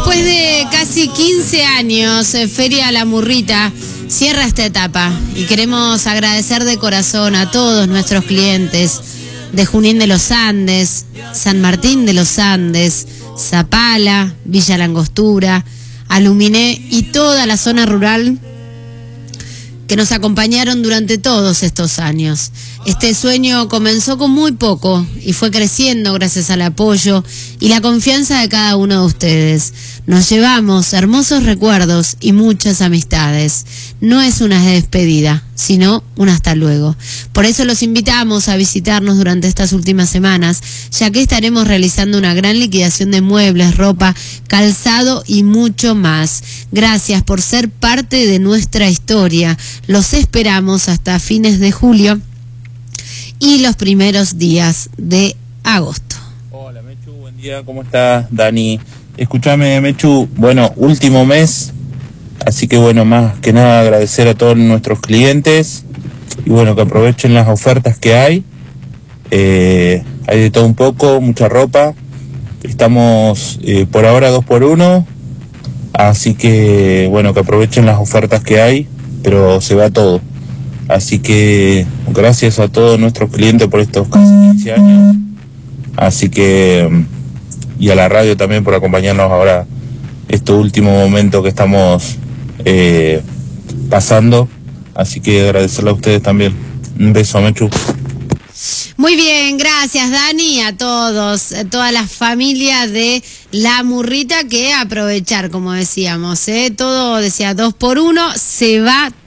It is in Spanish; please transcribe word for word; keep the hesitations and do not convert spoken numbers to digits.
Después de casi quince años, Feria La Murrita cierra esta etapa y queremos agradecer de corazón a todos nuestros clientes de Junín de los Andes, San Martín de los Andes, Zapala, Villa Langostura, Aluminé y toda la zona rural que nos acompañaron durante todos estos años. Este sueño comenzó con muy poco y fue creciendo gracias al apoyo y la confianza de cada uno de ustedes. Nos llevamos hermosos recuerdos y muchas amistades. No es una despedida, sino un hasta luego. Por eso los invitamos a visitarnos durante estas últimas semanas, ya que estaremos realizando una gran liquidación de muebles, ropa, calzado y mucho más. Gracias por ser parte de nuestra historia. Los esperamos hasta fines de julio y los primeros días de agosto. Hola Mechu, buen día, ¿cómo estás? Dani, escúchame Mechu, bueno, último mes, así que bueno, más que nada agradecer a todos nuestros clientes y bueno, que aprovechen las ofertas que hay, eh, hay de todo un poco, mucha ropa, estamos eh, por ahora dos por uno, así que bueno, que aprovechen las ofertas que hay, pero se va todo. Así que gracias a todos nuestros clientes por estos casi quince años. Así que, y a la radio también por acompañarnos ahora este último momento que estamos eh, pasando. Así que agradecerle a ustedes también. Un beso, Mechu. Muy bien, gracias Dani, a todos, a toda la familia de La Murrita, que aprovechar, como decíamos, ¿eh? Todo, decía, dos por uno, se va